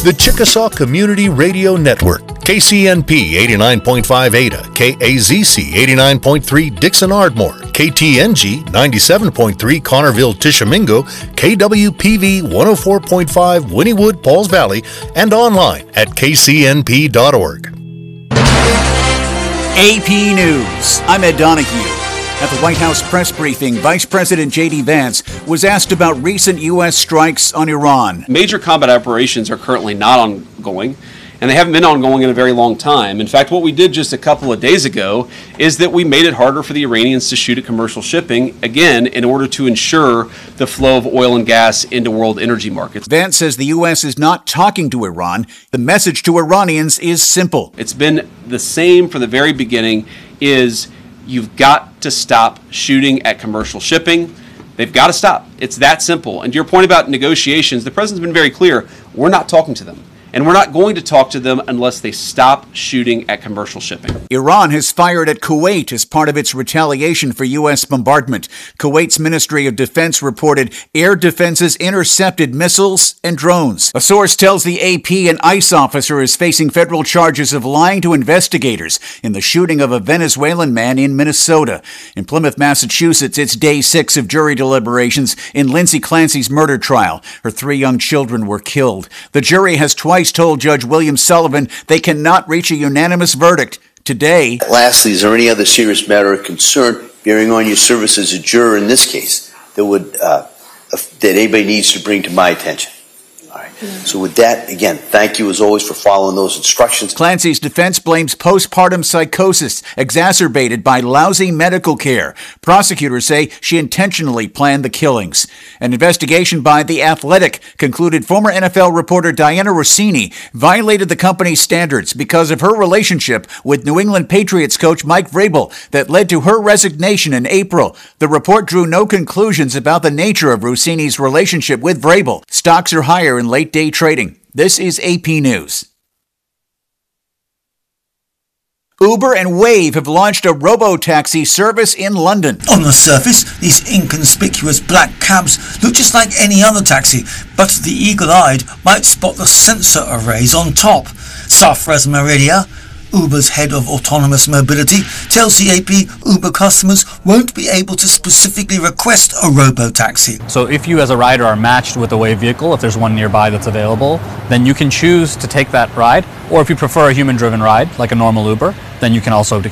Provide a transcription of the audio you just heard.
The Chickasaw Community Radio Network, KCNP 89.5 Ada, KAZC 89.3 Dixon Ardmore, KTNG 97.3 Connerville Tishomingo, KWPV 104.5 Wynnewood Pauls Valley, and online at kcnp.org. AP News. I'm Ed Donahue. At the White House press briefing, Vice President J.D. Vance was asked about recent U.S. strikes on Iran. Major combat operations are currently not ongoing, and they haven't been ongoing in a very long time. In fact, what we did just a couple of days ago is that we made it harder for the Iranians to shoot at commercial shipping, again, in order to ensure the flow of oil and gas into world energy markets. Vance says the U.S. is not talking to Iran. The message to Iranians is simple. It's been the same from the very beginning, is you've got to stop shooting at commercial shipping. They've got to stop. It's that simple. And to your point about negotiations, the president's been very clear. We're not talking to them. And we're not going to talk to them unless they stop shooting at commercial shipping. Iran has fired at Kuwait as part of its retaliation for U.S. bombardment. Kuwait's Ministry of Defense reported air defenses intercepted missiles and drones. A source tells the AP an ICE officer is facing federal charges of lying to investigators in the shooting of a Venezuelan man in Minnesota. In Plymouth, Massachusetts, it's day 6 of jury deliberations in Lindsay Clancy's murder trial. Her 3 young children were killed. The jury has twice told Judge William Sullivan they cannot reach a unanimous verdict. Today, lastly, is there any other serious matter of concern bearing on your service as a juror in this case that anybody needs to bring to my attention? All right. So with that, again, thank you as always for following those instructions. Clancy's defense blames postpartum psychosis exacerbated by lousy medical care. Prosecutors say she intentionally planned the killings. An investigation by The Athletic concluded former NFL reporter Diana Rossini violated the company's standards because of her relationship with New England Patriots coach Mike Vrabel that led to her resignation in April. The report drew no conclusions about the nature of Rossini's relationship with Vrabel. Stocks are higher in late-day trading. This is AP News. Uber and Wave have launched a robo-taxi service in London. On the surface, these inconspicuous black cabs look just like any other taxi, but the eagle-eyed might spot the sensor arrays on top. Safraz Maridia, Uber's head of autonomous mobility, tells the AP Uber customers won't be able to specifically request a robo-taxi. So if you as a rider are matched with a Wave vehicle, if there's one nearby that's available, then you can choose to take that ride. Or if you prefer a human-driven ride, like a normal Uber, then you can also